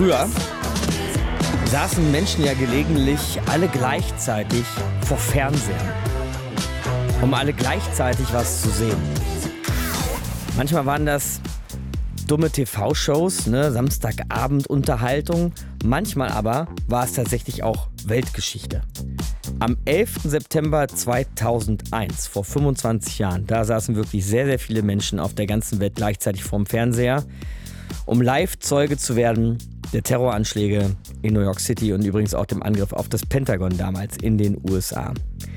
Früher saßen Menschen ja gelegentlich alle gleichzeitig vor Fernsehern, um alle gleichzeitig was zu sehen. Manchmal waren das dumme TV-Shows, Samstagabend-Unterhaltung. Manchmal aber war es tatsächlich auch Weltgeschichte. Am 11. September 2001, vor 25 Jahren, da saßen wirklich sehr, sehr viele Menschen auf der ganzen Welt gleichzeitig vorm Fernseher, um live Zeuge zu werden der Terroranschläge in New York City und übrigens auch dem Angriff auf das Pentagon damals in den USA.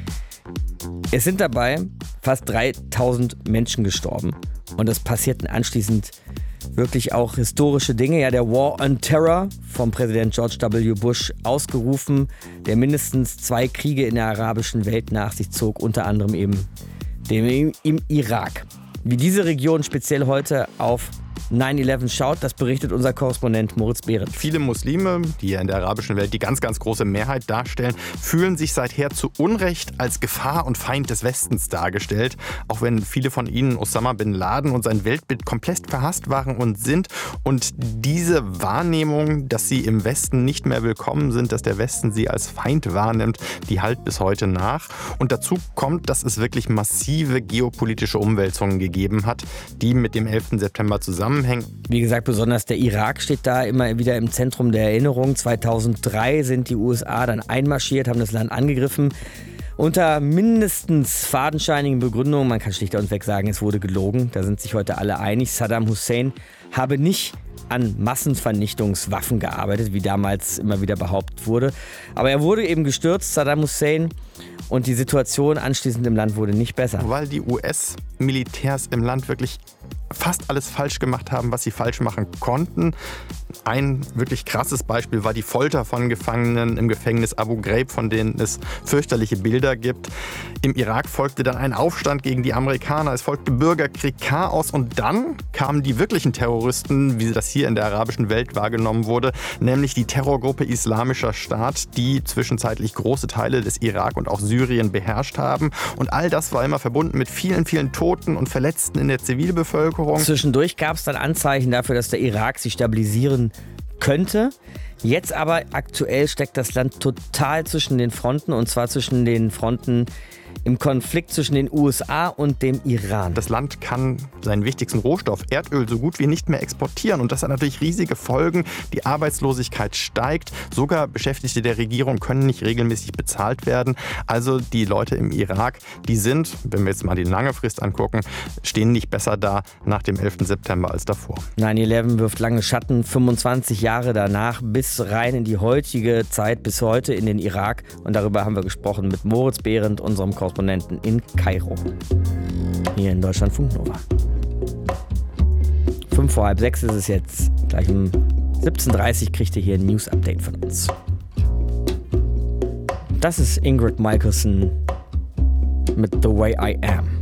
Es sind dabei fast 3000 Menschen gestorben und es passierten anschließend wirklich auch historische Dinge. Ja, der War on Terror vom Präsident George W. Bush ausgerufen, der mindestens 2 Kriege in der arabischen Welt nach sich zog, unter anderem eben dem im Irak. Wie diese Region speziell heute auf 9/11 schaut, das berichtet unser Korrespondent Moritz Behrendt. Viele Muslime, die ja in der arabischen Welt die ganz, ganz große Mehrheit darstellen, fühlen sich seither zu Unrecht als Gefahr und Feind des Westens dargestellt. Auch wenn viele von ihnen Osama bin Laden und sein Weltbild komplett verhasst waren und sind. Und diese Wahrnehmung, dass sie im Westen nicht mehr willkommen sind, dass der Westen sie als Feind wahrnimmt, die halt bis heute nach. Und dazu kommt, dass es wirklich massive geopolitische Umwälzungen gegeben hat, die mit dem 11. September zusammenhängen. Wie gesagt, besonders der Irak steht da immer wieder im Zentrum der Erinnerung. 2003 sind die USA dann einmarschiert, haben das Land angegriffen. Unter mindestens fadenscheinigen Begründungen, man kann schlicht und weg sagen, es wurde gelogen. Da sind sich heute alle einig. Saddam Hussein habe nicht an Massenvernichtungswaffen gearbeitet, wie damals immer wieder behauptet wurde. Aber er wurde eben gestürzt, Saddam Hussein. Und die Situation anschließend im Land wurde nicht besser. Weil die US-Militärs im Land wirklich fast alles falsch gemacht haben, was sie falsch machen konnten. Ein wirklich krasses Beispiel war die Folter von Gefangenen im Gefängnis Abu Ghraib, von denen es fürchterliche Bilder gibt. Im Irak folgte dann ein Aufstand gegen die Amerikaner. Es folgte Bürgerkrieg, Chaos und dann kamen die wirklichen Terroristen, wie das hier in der arabischen Welt wahrgenommen wurde, nämlich die Terrorgruppe Islamischer Staat, die zwischenzeitlich große Teile des Irak und auch Syrien beherrscht haben. Und all das war immer verbunden mit vielen, vielen Toten und Verletzten in der Zivilbevölkerung. Zwischendurch gab es dann Anzeichen dafür, dass der Irak sich stabilisieren könnte. Jetzt aber aktuell steckt das Land total zwischen den Fronten, und zwar zwischen den Fronten im Konflikt zwischen den USA und dem Iran. Das Land kann seinen wichtigsten Rohstoff, Erdöl, so gut wie nicht mehr exportieren. Und das hat natürlich riesige Folgen. Die Arbeitslosigkeit steigt. Sogar Beschäftigte der Regierung können nicht regelmäßig bezahlt werden. Also die Leute im Irak, die sind, wenn wir jetzt mal die lange Frist angucken, stehen nicht besser da nach dem 11. September als davor. 9/11 wirft lange Schatten, 25 Jahre danach bis rein in die heutige Zeit, bis heute in den Irak. Und darüber haben wir gesprochen mit Moritz Behrendt, unserem Korrespondenten in Kairo, hier in Deutschlandfunk Nova. 5 vor halb 6 ist es jetzt. Gleich um 17:30 kriegt ihr hier ein News-Update von uns. Das ist Ingrid Michaelson mit The Way I Am.